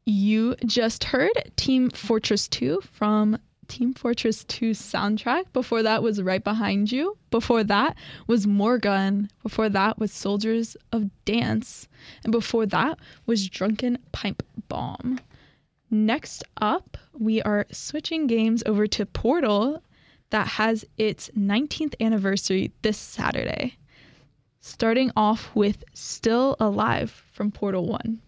You just heard Team Fortress 2 from Team Fortress 2 soundtrack. Before that was Right Behind You. Before that was Morgun. Before that was Soldiers of Dance. And before that was Drunken Pipe Bomb. Next up, we are switching games over to Portal that has its 19th anniversary this Saturday. Starting off with Still Alive from Portal 1.